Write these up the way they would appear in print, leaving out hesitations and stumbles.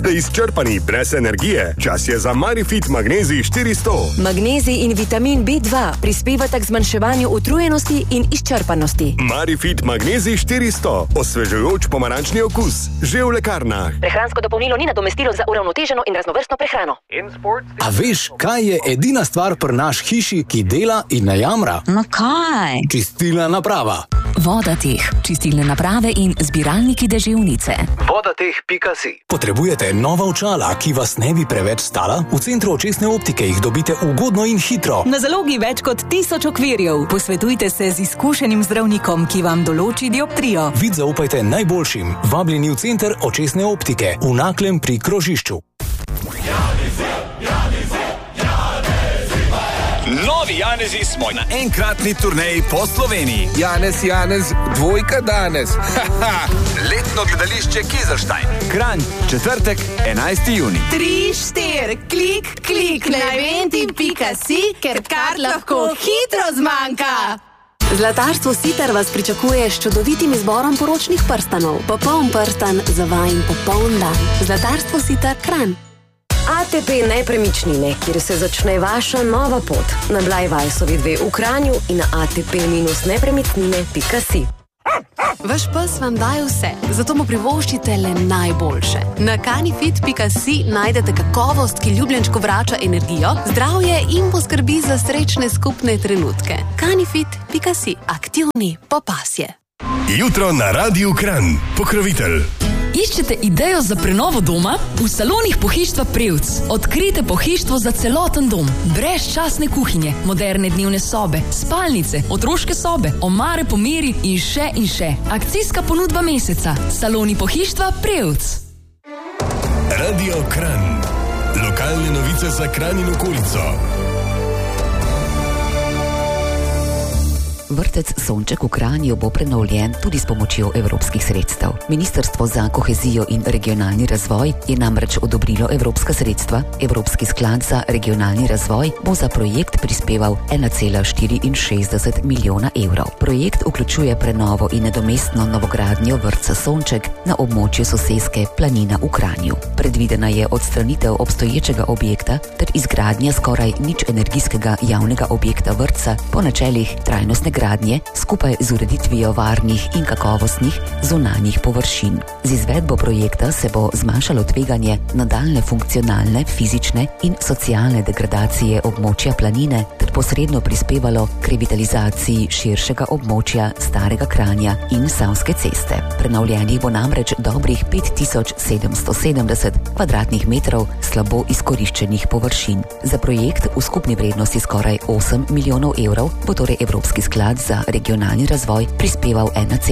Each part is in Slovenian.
Ste izčrpani brez energije? Čas je za Marifit Magnezij 400. Magnezij in vitamin B2 prispevata k zmanjševanju utrujenosti in izčrpanosti. Marifit Magnezij 400. Osvežujoč pomarančni okus. Že v lekarnah. Prehransko dopolnilo ni nadomestilo za uravnoteženo in raznovrstno prehrano. A veš, kaj je edina stvar pri naš hiši, ki dela in ne jamra? No kaj? Čistilna naprava. Vodateh, čistilne naprave in zbiralniki deževnice. Vodateh.si. Potrebujete nova očala, ki vas ne bi preveč stala? V Centru očesne optike jih dobite ugodno in hitro. Na zalogi več kot 1000 okvirjev. Posvetujte se z izkušenim zdravnikom, ki vam določi dioptrijo. Vid zaupajte najboljšim. Vabljeni v Center očesne optike v Naklem pri Krožišču. Novi Janezi smo na enkratni turneji po Sloveniji. Janez, dvojka danes. Letno gledališče Kizerstein. Kranj, četrtek, 11. juni. 3, 4, klik na eventi.si, ker kar lahko hitro zmanjka. Zlatarstvo Sitar vas pričakuje s čudovitim izborom poročnih prstanov. Popoln prstan za vajin popoln dan. Zlatarstvo Sitar Kranj. ATP Nepremičnine, kjer se začne vaša nova pot. Na Blajvajsovi 2 v Kranju in na atp-nepremičnine.si. Vaš pes vam daje vse, zato mu privoščite le najboljše. Na Canifit.si najdete kakovost, ki ljubljenčku vrača energijo, zdravje in poskrbi za srečne skupne trenutke. Canifit.si. Aktivni popasje. Jutro na Radiu Kranj. Pokrovitelj. Iščete idejo za prenovo doma? V salonih pohištva Prevc odkrijte pohištvo za celoten dom. Brezčasne kuhinje, moderne dnevne sobe, spalnice, otroške sobe, omare po meri in še in še. Akcijska ponudba meseca. Saloni pohištva Prevc. Radio Kranj. Lokalne novice za Kranj in okolico. Vrtec Sonček v Kranju bo prenovljen tudi s pomočjo evropskih sredstev. Ministrstvo za kohezijo in regionalni razvoj je namreč odobrilo evropska sredstva. Evropski sklad za regionalni razvoj bo za projekt prispeval 1,64 milijona evrov. Projekt vključuje prenovo in nadomestno novogradnjo vrtca Sonček na območju soseske Planina v Kranju. Predvidena je odstranitev obstoječega objekta ter izgradnja skoraj nič energijskega javnega objekta vrtca po načelih trajnostne gradnje skupaj z ureditvijo varnih in kakovostnih zunanjih površin. Z izvedbo projekta se bo zmanjšalo tveganje nadaljne funkcionalne, fizične in socialne degradacije območja Planine ter posredno prispevalo k revitalizaciji širšega območja Starega Kranja in Savske ceste. Prenovljenih bo namreč dobrih 5770 kvadratnih metrov slabo izkoriščenih površin. Za projekt v skupni vrednosti skoraj 8 milijonov evrov bo torej Evropski sklad za regionalni razvoj prispeval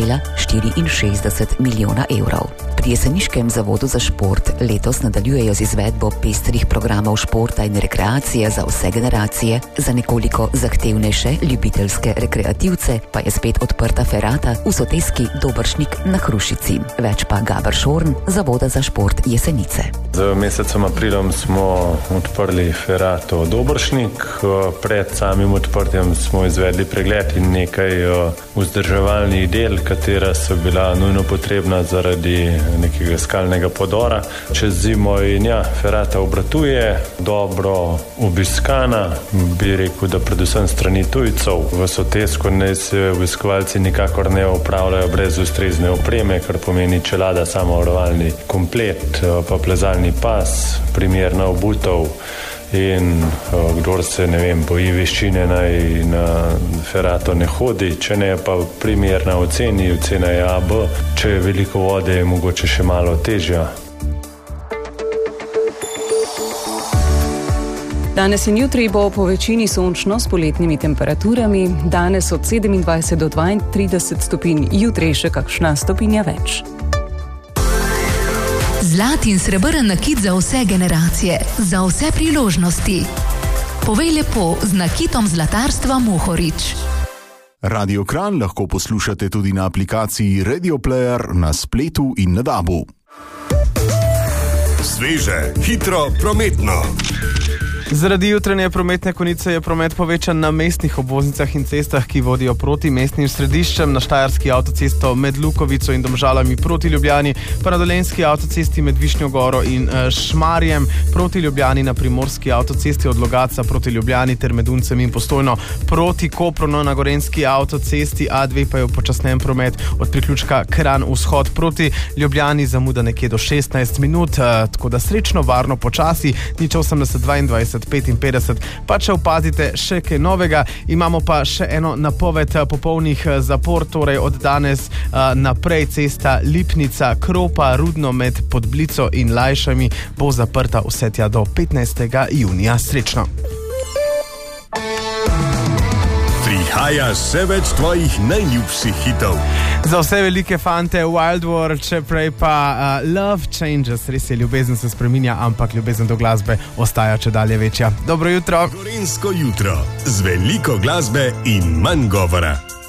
1,64 milijona evrov. Pri Jeseniškem zavodu za šport letos nadaljujejo z izvedbo pestrih programov športa in rekreacije za vse generacije. Za nekoliko zahtevnejše ljubiteljske rekreativce pa je spet odprta ferata v soteski Dobršnik na Hrušici. Več pa Gaber Šorn, Zavoda za šport Jesenice. Z mesecem aprilom smo odprli ferato Dobršnik. Pred samim odprtjem smo izvedli pregled in nekaj vzdrževalnih del, katera so bila nujno potrebna zaradi nekega skalnega podora. Čez zimo in ferata obratuje, dobro obiskana, bi rekel, da predvsem strani tujcev. V sotesko ne se obiskovalci nikakor ne upravljajo brez ustrezne opreme, kar pomeni čelada, samovarovalni komplet, pa plezalni pas, primerna obutev. In kdor se, boji veščine, naj na ferato ne hodi, če ne pa primerna ocena je AB, če je veliko vode, je mogoče še malo težja. Danes in jutri bo po večini sončno s poletnimi temperaturami, danes od 27 do 32 stopinj, jutri še kakšna stopinja več. Zlat in srebrn nakit za vse generacije, za vse priložnosti. Povej lepo z nakitom zlatarstva Mohorič. Radio Kranj lahko poslušate tudi na aplikaciji Radio Player na spletu in na DAB-u. Sveže, hitro, prometno. Zaradi jutranje prometne konice je promet povečan na mestnih obvoznicah in cestah, ki vodijo proti mestnim središčem, na Štajerski avtocesto med Lukovico in Domžalami proti Ljubljani, pa na Dolenjski avtocesti med Višnjo Goro in Šmarjem proti Ljubljani, na Primorski avtocesti od Logatca proti Ljubljani ter med Uncem in Postojno proti Kopru, na Gorenjski avtocesti A2 pa je upočasnen promet od priključka Kranj vzhod proti Ljubljani, zamuda nekje do 16 minut, tako da srečno, varno, počasi, nič 80 22 55, pa če opazite še kaj novega, imamo pa še eno napoved popolnih zapor, torej od danes naprej cesta Lipnica Kropa Rudno med Podblico in Lajšami bo zaprta vse tja do 15. junija. Srečno! Prihaja še več tvojih najljubših hitov. Za vse velike fante Wild World, še prej pa Love Changes. Res je, ljubezen se spreminja, ampak ljubezen do glasbe ostaja čedalje večja. Dobro jutro. Gorenjsko jutro z veliko glasbe in manj govora.